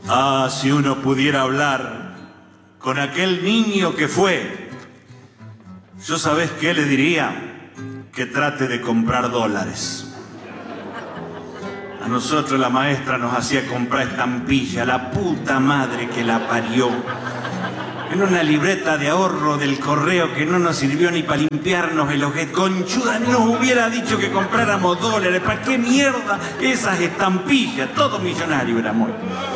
Ah, si uno pudiera hablar con aquel niño que fue, yo ¿sabés qué le diría? Que trate de comprar dólares. A nosotros la maestra nos hacía comprar estampilla, la puta madre que la parió. En una libreta de ahorro del correo que no nos sirvió ni para limpiarnos el ojete. Conchuda, nos hubiera dicho que compráramos dólares. ¿Para qué mierda esas estampillas? Todo millonario éramos.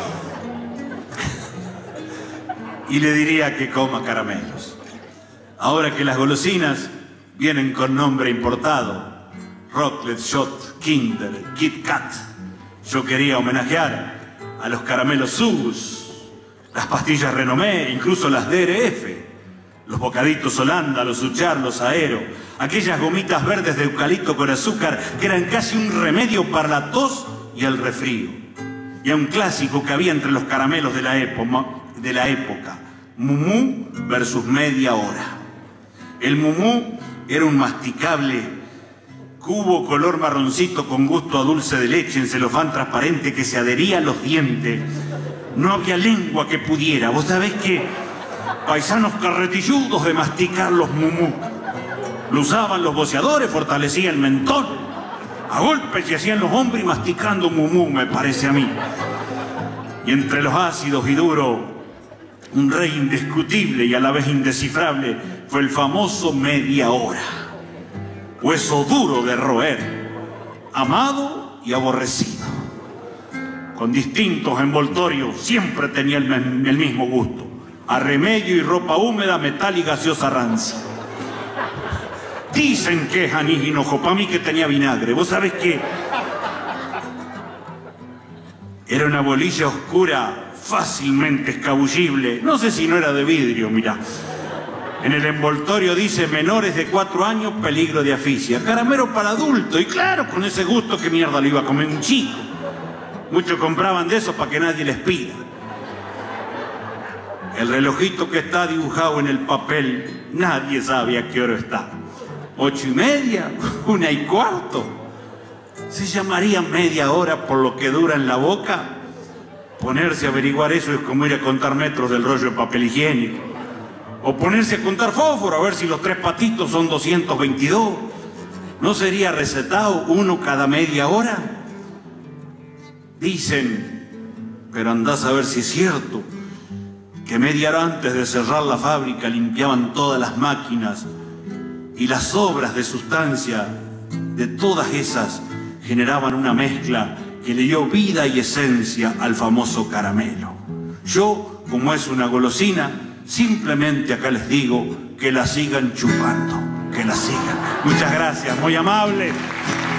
Y le diría que coma caramelos. Ahora que las golosinas vienen con nombre importado, Rocklet, Shot, Kinder, Kit Kat, yo quería homenajear a los caramelos Sus, las pastillas Renomé, incluso las DRF, los bocaditos Holanda, los Suchar, los Aero, aquellas gomitas verdes de eucalipto con azúcar que eran casi un remedio para la tos y el resfrío. Y a un clásico que había entre los caramelos de la época, Mumú versus Media Hora. El Mumú era un masticable cubo color marroncito con gusto a dulce de leche en celofán transparente que se adhería a los dientes. No había lengua que pudiera. Vos sabés que paisanos carretilludos de masticar los Mumú. Lo usaban los boceadores, fortalecía el mentón. A golpes se hacían los hombres masticando Mumú, me parece a mí. Y entre los ácidos y duros, un rey indiscutible y a la vez indescifrable fue el famoso Media Hora. Hueso duro de roer, amado y aborrecido. Con distintos envoltorios, siempre tenía el mismo gusto. A remedio y ropa húmeda, metal y gaseosa rancia. Dicen que es anís hinojo, para mí que tenía vinagre. Vos sabés que era una bolilla oscura, fácilmente escabullible. No sé si no era de vidrio, mirá. En el envoltorio dice menores de 4 años, peligro de asfixia. Caramelo para adultos, y claro, con ese gusto que mierda lo iba a comer un chico. Muchos compraban de eso para que nadie les pida. El relojito que está dibujado en el papel, nadie sabe a qué hora está. 8:30, 1:15. ¿Se llamaría media hora por lo que dura en la boca? Ponerse a averiguar eso es como ir a contar metros del rollo de papel higiénico. O ponerse a contar fósforo a ver si los 3 patitos son 222. ¿No sería recetado uno cada media hora? Dicen, pero andás a ver si es cierto, que media hora antes de cerrar la fábrica limpiaban todas las máquinas y las sobras de sustancia de todas esas generaban una mezcla que le dio vida y esencia al famoso caramelo. Yo, como es una golosina, simplemente acá les digo que la sigan chupando, que la sigan. Muchas gracias, muy amable.